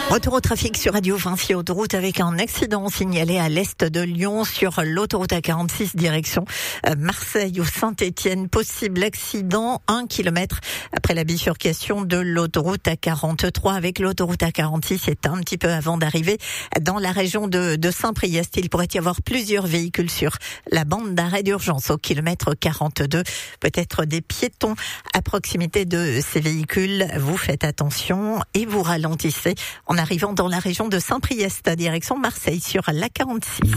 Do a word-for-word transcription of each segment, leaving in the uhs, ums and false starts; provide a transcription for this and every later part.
Retour au trafic sur Radio Vinci Autoroute avec un accident signalé à l'est de Lyon sur l'autoroute A quarante-six direction Marseille ou Saint-Étienne. Possible accident un kilomètre après la bifurcation de l'autoroute A quarante-trois avec l'autoroute A quarante-six. C'est un petit peu avant d'arriver dans la région de, de Saint-Priest. Il pourrait y avoir plusieurs véhicules sur la bande d'arrêt d'urgence au kilomètre quarante-deux. Peut-être des piétons à proximité de ces véhicules. Vous faites attention et vous ralentissez en arrivant dans la région de Saint-Priest, direction Marseille, sur l'A quarante-six.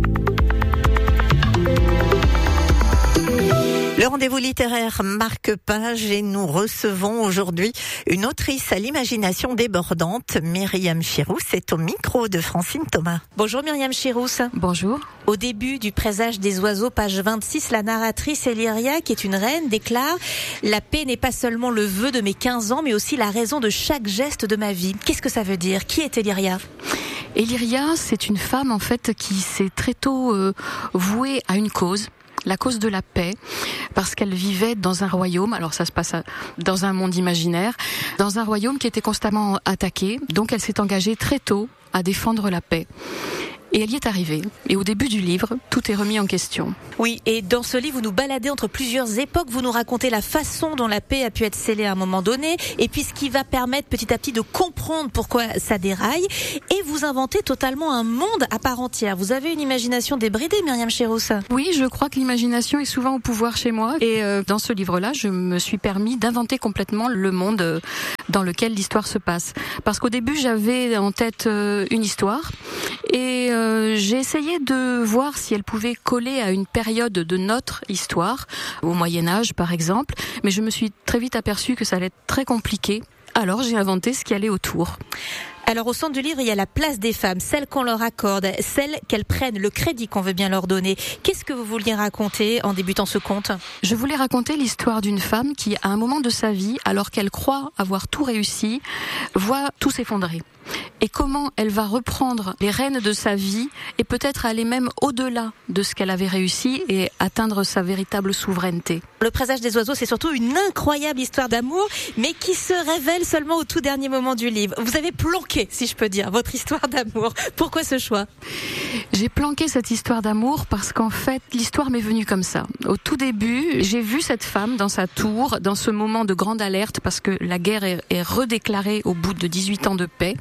Le rendez-vous littéraire marque page et nous recevons aujourd'hui une autrice à l'imagination débordante, Myriam Chirousse, est au micro de Francine Thomas. Bonjour Myriam Chirousse. Bonjour. Au début du Présage des oiseaux, page vingt-six, la narratrice Eléria, qui est une reine, déclare « La paix n'est pas seulement le vœu de mes quinze ans, mais aussi la raison de chaque geste de ma vie ». Qu'est-ce que ça veut dire ? Qui est Eléria ? Eléria, c'est une femme en fait qui s'est très tôt euh, vouée à une cause. La cause de la paix, parce qu'elle vivait dans un royaume, alors ça se passe dans un monde imaginaire, dans un royaume qui était constamment attaqué, donc elle s'est engagée très tôt à défendre la paix. Et elle y est arrivée. Et au début du livre, tout est remis en question. Oui, et dans ce livre, vous nous baladez entre plusieurs époques, vous nous racontez la façon dont la paix a pu être scellée à un moment donné, et puis ce qui va permettre petit à petit de comprendre pourquoi ça déraille, et vous inventez totalement un monde à part entière. Vous avez une imagination débridée, Myriam Chirousse. Oui, je crois que l'imagination est souvent au pouvoir chez moi, et euh, dans ce livre-là, je me suis permis d'inventer complètement le monde euh, dans lequel l'histoire se passe. Parce qu'au début, j'avais en tête euh, une histoire, et euh, Euh, j'ai essayé de voir si elle pouvait coller à une période de notre histoire, au Moyen-Âge par exemple, mais je me suis très vite aperçue que ça allait être très compliqué. Alors j'ai inventé ce qui allait autour. Alors au centre du livre, il y a la place des femmes, celle qu'on leur accorde, celle qu'elles prennent, le crédit qu'on veut bien leur donner. Qu'est-ce que vous vouliez raconter en débutant ce conte ? Je voulais raconter l'histoire d'une femme qui, à un moment de sa vie, alors qu'elle croit avoir tout réussi, voit tout s'effondrer. Et comment elle va reprendre les rênes de sa vie et peut-être aller même au-delà de ce qu'elle avait réussi et atteindre sa véritable souveraineté. Le Présage des oiseaux, c'est surtout une incroyable histoire d'amour, mais qui se révèle seulement au tout dernier moment du livre. Vous avez planqué, si je peux dire, votre histoire d'amour. Pourquoi ce choix ? J'ai planqué cette histoire d'amour parce qu'en fait, l'histoire m'est venue comme ça. Au tout début, j'ai vu cette femme dans sa tour, dans ce moment de grande alerte, parce que la guerre est, est redéclarée au bout de dix-huit ans de paix.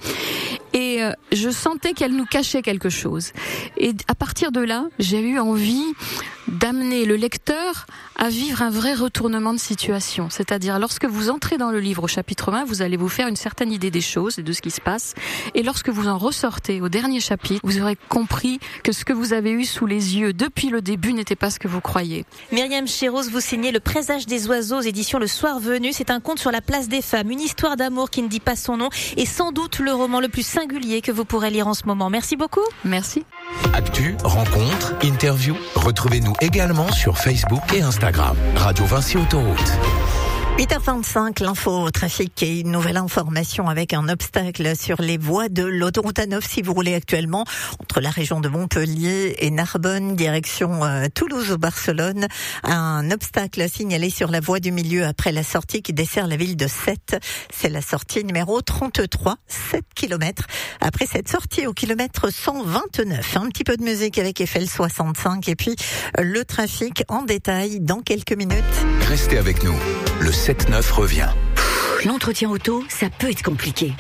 Et euh, je sentais qu'elle nous cachait quelque chose. Et à partir de là, j'ai eu envie d'amener le lecteur à vivre un vrai retournement de situation. C'est-à-dire, lorsque vous entrez dans le livre au chapitre un, vous allez vous faire une certaine idée des choses et de ce qui se passe. Et lorsque vous en ressortez au dernier chapitre, vous aurez compris que ce que vous avez eu sous les yeux depuis le début n'était pas ce que vous croyez. Myriam Chirousse, vous signez Le Présage des oiseaux, aux éditions Le Soir Venu. C'est un conte sur la place des femmes, une histoire d'amour qui ne dit pas son nom et sans doute le roman le plus singulier que vous pourrez lire en ce moment. Merci beaucoup. Merci. Actu, rencontres, interviews, retrouvez-nous également sur Facebook et Instagram. Radio Vinci Autoroute. huit heures vingt-cinq, l'info au trafic et une nouvelle information avec un obstacle sur les voies de l'autoroute A neuf si vous roulez actuellement entre la région de Montpellier et Narbonne, direction euh, Toulouse ou Barcelone. Un obstacle signalé sur la voie du milieu après la sortie qui dessert la ville de Sète. C'est la sortie numéro trente-trois, sept kilomètres. Après cette sortie au kilomètre cent vingt-neuf, un petit peu de musique avec Eiffel soixante-cinq et puis euh, le trafic en détail dans quelques minutes. Restez avec nous. Le sept neuf revient. L'entretien auto, ça peut être compliqué.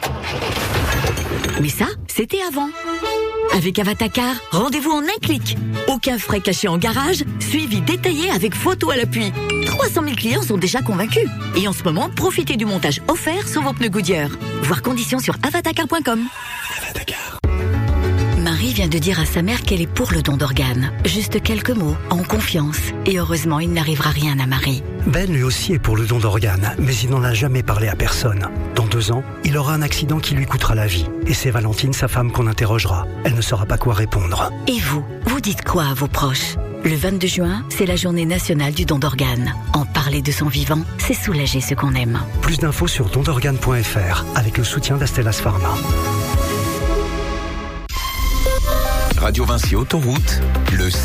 Mais ça, c'était avant. Avec Avatacar, rendez-vous en un clic. Aucun frais cachés en garage, suivi détaillé avec photo à l'appui. trois cent mille clients sont déjà convaincus. Et en ce moment, profitez du montage offert sur vos pneus Goodyear. Voir conditions sur avatacar point com. Avatacar. Marie vient de dire à sa mère qu'elle est pour le don d'organes. Juste quelques mots, en confiance. Et heureusement, il n'arrivera rien à Marie. Ben lui aussi est pour le don d'organes, mais il n'en a jamais parlé à personne. Dans deux ans, il aura un accident qui lui coûtera la vie. Et c'est Valentine, sa femme, qu'on interrogera. Elle ne saura pas quoi répondre. Et vous, vous dites quoi à vos proches ? Le vingt-deux juin, c'est la journée nationale du don d'organes. En parler de son vivant, c'est soulager ceux qu'on aime. Plus d'infos sur don d'organes point f r avec le soutien d'Astellas Pharma. Radio Vinci Autoroute, le